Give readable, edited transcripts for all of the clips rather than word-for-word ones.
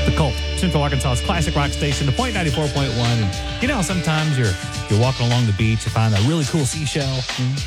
The Cult, Central Arkansas's classic rock station, the Point 94.1. And you know, sometimes you're walking along the beach, you find a really cool seashell.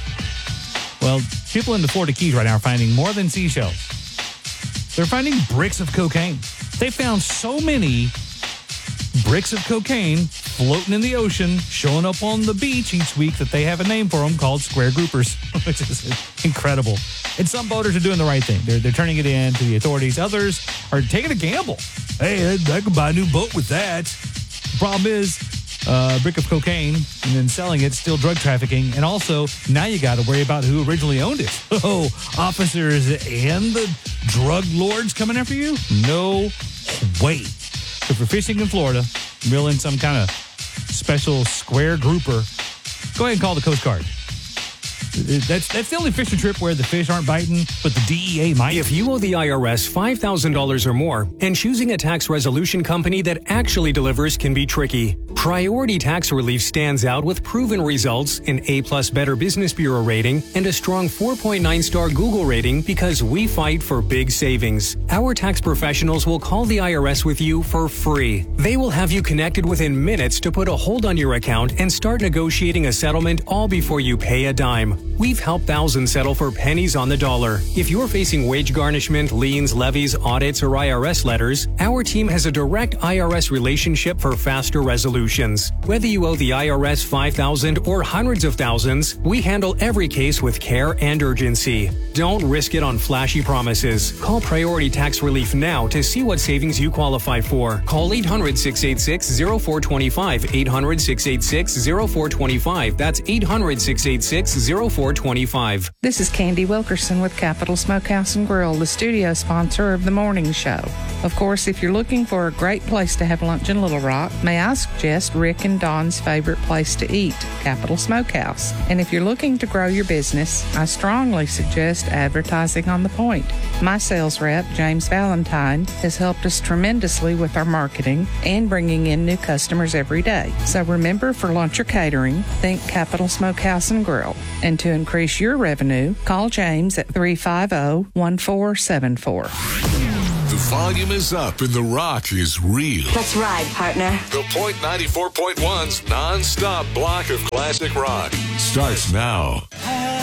Well, people in the Florida Keys right now are finding more than seashells. They're finding bricks of cocaine. They found so many bricks of cocaine floating in the ocean, showing up on the beach each week that they have a name for them called square groupers, which is incredible. And some boaters are doing the right thing. They're turning it in to the authorities. Others are taking a gamble. Hey, I can buy a new boat with that. The problem is, a brick of cocaine and then selling it, still drug trafficking. And also, now you got to worry about who originally owned it. Oh, officers and the drug lords coming after you? No way. So if you're fishing in Florida, reel in some kind of special square grouper, go ahead and call the Coast Guard. That's the only fishing trip where the fish aren't biting, but the DEA might. If you owe the IRS $5,000 or more, and choosing a tax resolution company that actually delivers can be tricky, Priority Tax Relief stands out with proven results, an A+ Better Business Bureau rating, and a strong 4.9-star Google rating because we fight for big savings. Our tax professionals will call the IRS with you for free. They will have you connected within minutes to put a hold on your account and start negotiating a settlement all before you pay a dime. We've helped thousands settle for pennies on the dollar. If you're facing wage garnishment, liens, levies, audits, or IRS letters, our team has a direct IRS relationship for faster resolutions. Whether you owe the IRS $5,000 or hundreds of thousands, we handle every case with care and urgency. Don't risk it on flashy promises. Call Priority Tax Relief now to see what savings you qualify for. Call 800-686-0425. 800-686-0425. That's 800-686-0425. This is Candy Wilkerson with Capital Smokehouse and Grill, the studio sponsor of the morning show. Of course, if you're looking for a great place to have lunch in Little Rock, may I suggest Rick and Don's favorite place to eat, Capital Smokehouse. And if you're looking to grow your business, I strongly suggest advertising on the Point. My sales rep, James Valentine, has helped us tremendously with our marketing and bringing in new customers every day. So remember, for lunch or catering, think Capital Smokehouse and Grill. And to increase your revenue, call James at 350-1474. The volume is up and the rock is real. Let's ride, partner. The Point 94.1's non-stop block of classic rock starts now.